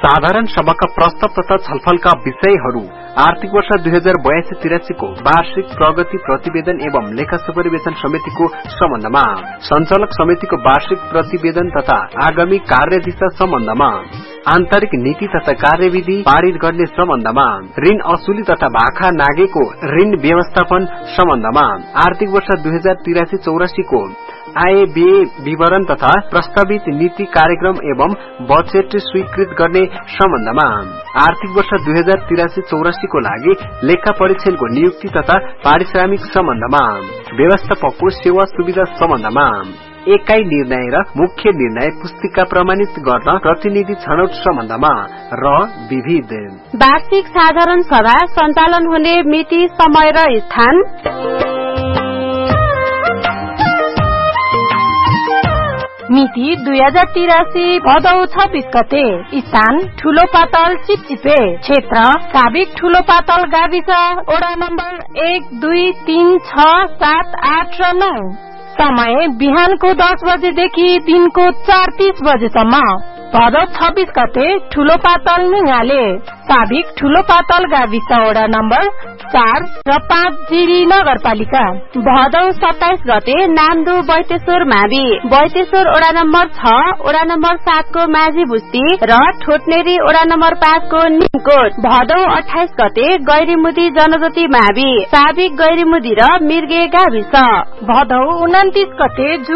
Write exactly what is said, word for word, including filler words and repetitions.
साधारण सभाका प्रस्ताव तथा छलफलका विषयहरू आर्थिक वर्ष दुई हजार बयासी तिरासी को वार्षिक प्रगति प्रतिवेदन एवं लेखा सुपरिवेशन समितिको सम्बन्धमा, संचालक समितिको वार्षिक प्रतिवेदन तथा आगामी कार्यदिशा सम्बन्धमा, आन्तरिक नीति तथा कार्यविधि पारित गर्ने सम्बन्धमा, ऋण असुली तथा भाखा नागेको ऋण व्यवस्थापन सम्बन्धमा, आर्थिक वर्ष दुई हजार तिरासी चौरासी को आय व्यय विवरण तथा प्रस्तावित नीति कार्यक्रम एवं बजेट स्वीकृत गर्ने सम्बन्धमा, आर्थिक वर्ष दुई हजार तिरासी चौरासी को लागि लेखा परीक्षणको नियुक्ति तथा पारिश्रमिक सम्बन्धमा, व्यवस्थापकको सेवा सुविधा सम्बन्धमा, एकाई निर्णय र मुख्य निर्णय पुस्तिका प्रमाणित गर्न प्रतिनिधि छनौट सम्बन्धमा र विविध वार्षिक साधारण सभा सञ्चालन हुने मिति, समय र स्थान, मिति दुई हजार तिरासी भदौ छब्बीस गते, स्थान ठूलो पातल चिपचिपे, क्षेत्र साबिक ठूलो पातल गाविस वडा नम्बर एक दुई तीन छ सात आठ र नौ, समय बिहानको दस बजेदेखि दिनको चार तीस बजेसम्म, भदौ छब्बीस गते ठूलो पातल निगाले, साबिक ठूलो पातल गाविस वडा नम्बर चार र पाँच जिरी नगरपालिका, भदौ सत्ताइस गते नामदु बैतेश्वर मावि, बैतेश्वर वडा नम्बर छ वडा नम्बर सात को माझी बुस्ती र ठोटनेरी वडा नम्बर पाँच को निमकोट, भदौ अठाइस गते गैरीमुदी जनज्योति मावि, साबिक गैरीमुदी र मिर्गे गाविस, भदौ उन्तिस गते